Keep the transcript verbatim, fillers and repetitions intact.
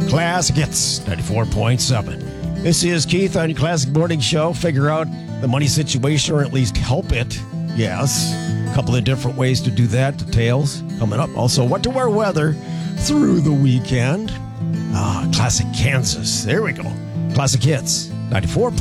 Classic Hits, ninety-four point seven. This is Keith on your Classic Morning Show. Figure out the money situation, or at least help it. Yes. A couple of different ways to do that. Details coming up. Also, what to wear weather through the weekend. Ah, Classic Kansas. There we go. Classic Hits, ninety-four.